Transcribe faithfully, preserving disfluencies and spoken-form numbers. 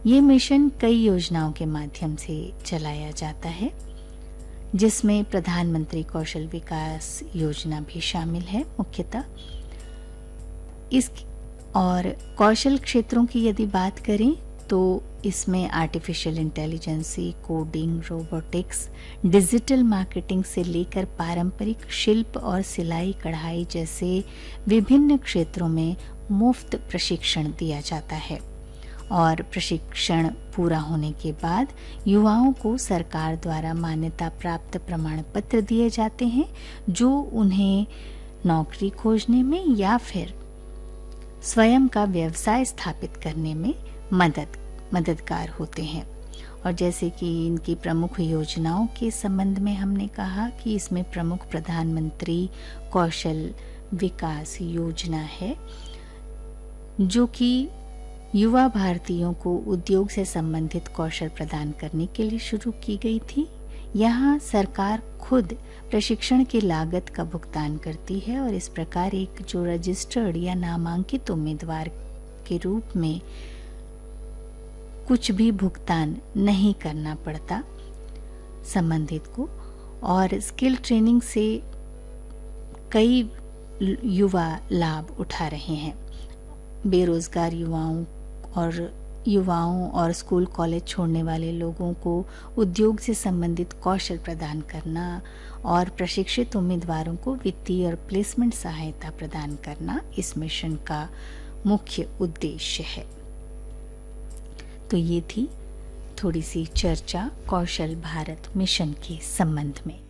ये मिशन कई योजनाओं के माध्यम से चलाया जाता है, जिसमें प्रधानमंत्री कौशल विकास योजना भी शामिल है मुख्यतः। इस और कौशल क्षेत्रों की यदि बात करें तो इसमें artificial intelligence, coding, robotics, digital marketing से लेकर पारंपरिक शिल्प और सिलाई कढ़ाई जैसे विभिन्न क्षेत्रों में मुफ्त प्रशिक्षण दिया जाता है और प्रशिक्षण पूरा होने के बाद युवाओं को सरकार द्वारा मान्यता प्राप्त प्रमाण पत्र दिए जाते हैं, जो उन्हें नौकरी खोजने में या फिर स्वयं का व्यवसाय स्थापित करने में मदद मददगार होते हैं। और जैसे कि इनकी प्रमुख योजनाओं के संबंध में हमने कहा कि इसमें प्रमुख प्रधानमंत्री कौशल विकास योजना है, जो कि युवा भारतीयों को उद्योग से संबंधित कौशल प्रदान करने के लिए शुरू की गई थी। यहाँ सरकार खुद प्रशिक्षण की लागत का भुगतान करती है और इस प्रकार एक जो रजिस्टर्ड या नामांकित उम्मीदवार के रूप में कुछ भी भुगतान नहीं करना पड़ता संबंधित को। और स्किल ट्रेनिंग से कई युवा लाभ उठा रहे हैं। बेरोजगार युवाओं और युवाओं और स्कूल कॉलेज छोड़ने वाले लोगों को उद्योग से संबंधित कौशल प्रदान करना और प्रशिक्षित उम्मीदवारों को वित्तीय और प्लेसमेंट सहायता प्रदान करना इस मिशन का मुख्य उद्देश्य है। तो ये थी थोड़ी सी चर्चा कौशल भारत मिशन के संबंध में।